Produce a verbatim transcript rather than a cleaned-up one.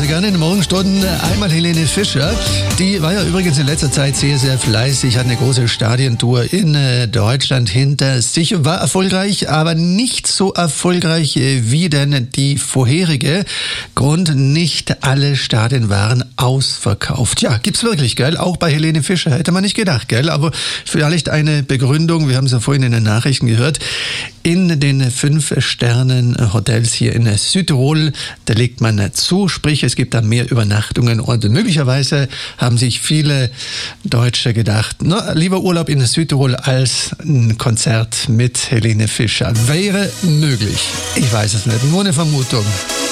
begrüße gerne in den Morgenstunden einmal Helene Fischer. Die war ja übrigens in letzter Zeit sehr, sehr fleißig, hat eine große Stadientour in Deutschland hinter sich und war erfolgreich, aber nicht so erfolgreich wie denn die vorherige. Grund, nicht alle Stadien waren ausverkauft. Ja, gibt's wirklich, gell? Auch bei Helene Fischer hätte man nicht gedacht, gell? Aber vielleicht eine Begründung, wir haben es ja vorhin in den Nachrichten gehört, in den Fünf-Sternen-Hotels hier in Südtirol, da legt man zu, sprich es gibt da mehr Übernachtungen und möglicherweise haben sich viele Deutsche gedacht, na, lieber Urlaub in Südtirol als ein Konzert mit Helene Fischer. Wäre möglich. Ich weiß es nicht, nur eine Vermutung.